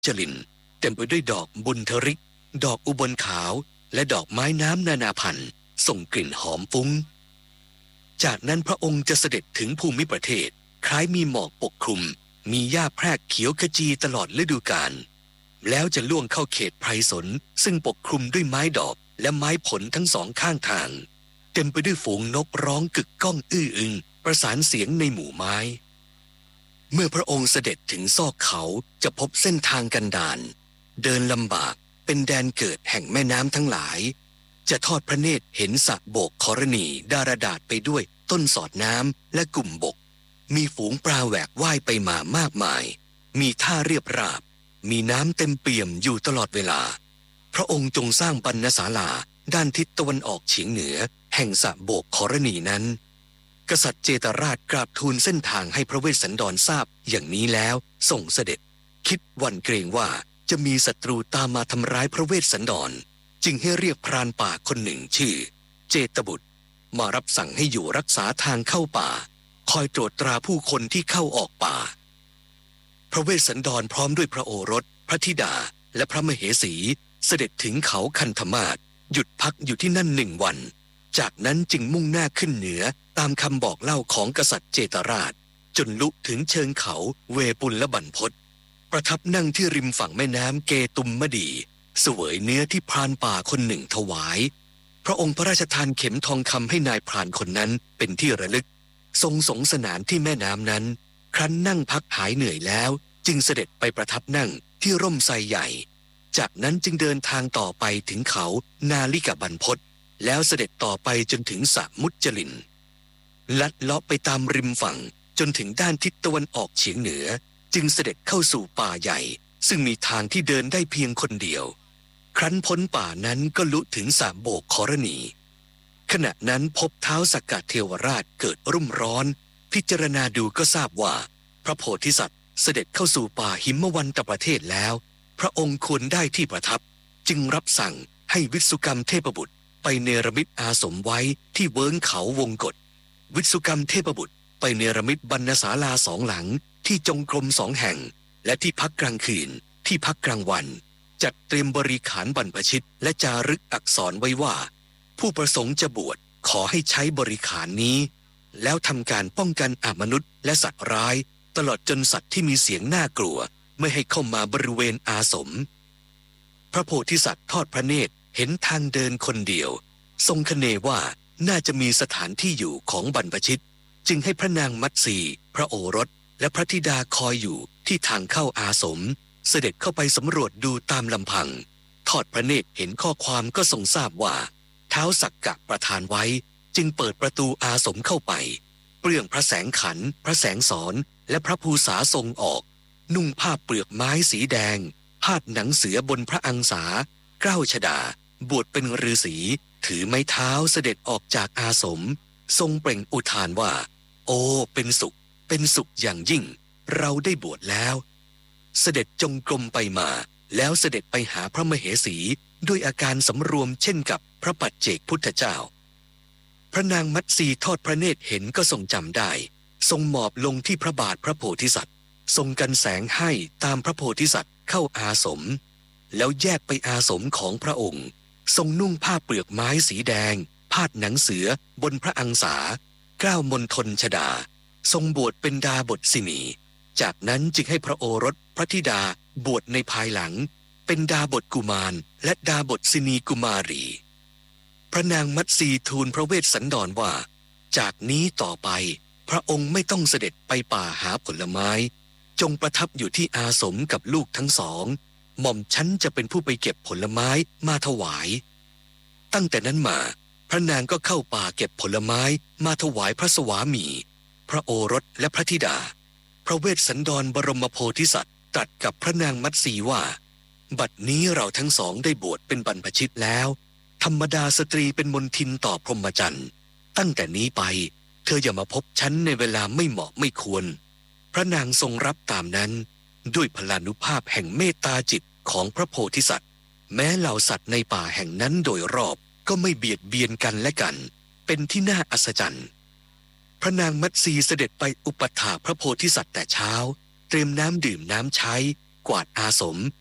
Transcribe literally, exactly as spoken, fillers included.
จลินเต็มไปด้วยดอกบุญทริกดอกอุบลขาวและดอกไม้น้ำนานาพันธุ์ส่งกลิ่นหอมฟุ้งจากนั้นพระองค์จะเสด็จถึงภูมิประเทศคล้ายมีหมอกปกคลุมมีหญ้าแพรกเขียวขจีตลอดฤดูกาลแล้วจะล่วงเข้าเขตไพรสนซึ่งปกคลุมด้วยไม้ดอกและไม้ผลทั้งสองข้างทางเต็มไปด้วยฝูงนกร้องกึกก้องอื้ออึงประสานเสียงในหมู่ไม้เมื่อพระองค์เสด็จถึงซอกเขาจะพบเส้นทางกันดารเดินลำบากเป็นแดนเกิดแห่งแม่น้ำทั้งหลายจะทอดพระเนตรเห็นสระโบกขรณีดารดาษไปด้วยต้นสอดน้ำและกลุ่มบกมีฝูงปลาแหวกว่ายไปมามากมายมีท่าเรียบราบมีน้ำเต็มเปี่ยมอยู่ตลอดเวลาพระองค์จงสร้างบรรณศาลาด้านทิศตะวันออกเฉียงเหนือแห่งสระโบกขรณีนั้นกษัตริย์เจตราชกราบทูลเส้นทางให้พระเวสสันดรทราบอย่างนี้แล้วส่งเสด็จคิดหวั่นเกรงว่าจะมีศัตรูตามมาทำร้ายพระเวสสันดรจึงให้เรียกพรานป่าคนหนึ่งชื่อเจตบุตรมารับสั่งให้อยู่รักษาทางเข้าป่าคอยตรวจตราผู้คนที่เข้าออกป่าพระเวสสันดรพร้อมด้วยพระโอรสพระธิดาและพระมเหสีเสด็จถึงเขาคันธมาศหยุดพักอยู่ที่นั่นหนึ่งวันจากนั้นจึงมุ่งหน้าขึ้นเหนือตามคำบอกเล่าของกษัตริย์เจตราชจนลุถึงเชิงเขาเวปุลบรรพตประทับนั่งที่ริมฝั่งแม่น้ำเกตุมมดีเสวยเนื้อที่พรานป่าคนหนึ่งถวายพระองค์พระราชทานเข็มทองคำให้นายพรานคนนั้นเป็นที่ระลึกทรงสงสนานที่แม่น้ำนั้นครั้นนั่งพักหายเหนื่อยแล้วจึงเสด็จไปประทับนั่งที่ร่มไทรใหญ่จากนั้นจึงเดินทางต่อไปถึงเขานาลิกบรรพตแล้วเสด็จต่อไปจนถึงสระมุจลินลัดเลาะไปตามริมฝั่งจนถึงด้านทิศตะวันออกเฉียงเหนือจึงเสด็จเข้าสู่ป่าใหญ่ซึ่งมีทางที่เดินได้เพียงคนเดียวครั้นพ้นป่านั้นก็ลุถึงสระโบกขรณีขณะนั้นพบเท้าสักกะเทวราชเกิดรุ่มร้อนพิจารณาดูก็ทราบว่าพระโพธิสัตว์เสด็จเข้าสู่ป่าหิมวันตประเทศแล้วพระองค์ควรได้ที่ประทับจึงรับสั่งให้วิสุกรรมเทพบุตรไปเนรมิตอาสมไว้ที่เวิ้งเขาวงกฏวิสุกรรมเทพบุตรไปเนรมิตบรรณศาลาสองหลังที่จงกรมสองแห่งและที่พักกลางคืนที่พักกลางวันจัดเตรียมบริขารบรรพชิตและจารึกอักษรไว้ว่าผู้ประสงค์จะบวชขอให้ใช้บริขารนี้แล้วทำการป้องกันอมนุษย์และสัตว์ร้ายตลอดจนสัตว์ที่มีเสียงน่ากลัวไม่ให้เข้ามาบริเวณอาสมพระโพธิสัตว์ทอดพระเนตรเห็นทางเดินคนเดียวทรงคเนว่าน่าจะมีสถานที่อยู่ของบรรพชิตจึงให้พระนางมัตสีพระโอรสและพระธิดาคอยอยู่ที่ทางเข้าอาสมเสด็จเข้าไปสำรวจดูตามลำพังทอดพระเนตรเห็นข้อความก็ทรงทราบว่าเท้าสักกะประทานไว้จึงเปิดประตูอาสมเข้าไปเปลื้องพระแสงขันพระแสงสอนและพระภูษาทรงออกนุ่งผ้าเปลือกไม้สีแดงพาดหนังเสือบนพระอังสาเกล้าชฎาบวชเป็นฤาษีถือไม้เท้าเสด็จออกจากอาสมทรงเปล่งอุทานว่าโอ้เป็นสุขเป็นสุขอย่างยิ่งเราได้บวชแล้วเสด็จจงกรมไปมาแล้วเสด็จไปหาพระมเหสีด้วยอาการสำรวมเช่นกับพระปัจเจกพุทธเจ้าพระนางมัตสีทอดพระเนตรเห็นก็ทรงจำได้ทรงหมอบลงที่พระบาทพระโพธิสัตว์ทรงกันแสงให้ตามพระโพธิสัตว์เข้าอาสมแล้วแยกไปอาสมของพระองค์ทรงนุ่งผ้าเปลือกไม้สีแดงพาดหนังเสือบนพระอังสาเกล้ามณฑลชฎาทรงบวชเป็นดาบทสินีจากนั้นจึงให้พระโอรสพระธิดาบวชในภายหลังเป็นดาบทกุมารและดาบทสินีกุมารีพระนางมัตสีทูลพระเวสสันดรว่าจากนี้ต่อไปพระองค์ไม่ต้องเสด็จไปป่าหาผลไม้จงประทับอยู่ที่อาสมกับลูกทั้งสองหม่อมฉันจะเป็นผู้ไปเก็บผลไม้มาถวายตั้งแต่นั้นมาพระนางก็เข้าป่าเก็บผลไม้มาถวายพระสวามีพระโอรสและพระธิดาพระเวสสันดรบรมโพธิสัตว์ตรัสกับพระนางมัตสีว่าบัดนี้เราทั้งสองได้บวชเป็นบรรพชิตแล้วธรรมดาสตรีเป็นมนทินต่อพรหมจรรย์ตั้งแต่นี้ไปเธออย่ามาพบฉันในเวลาไม่เหมาะไม่ควรพระนางทรงรับตามนั้นด้วยพลานุภาพแห่งเมตตาจิตของพระโพธิสัตว์แม้เหล่าสัตว์ในป่าแห่งนั้นโดยรอบก็ไม่เบียดเบียนกันและกันเป็นที่น่าอัศจรรย์พระนางมัตสีเสด็จไปอุปถากพระโพธิสัตว์แต่เช้าเตรียมน้ำดื่มน้ำใช้กวาดอาสม